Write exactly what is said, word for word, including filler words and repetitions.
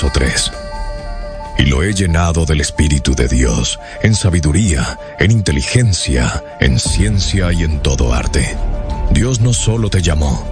dos o tres. Y lo he llenado del Espíritu de Dios, en sabiduría, en inteligencia, en ciencia y en todo arte. Dios no solo te llamó,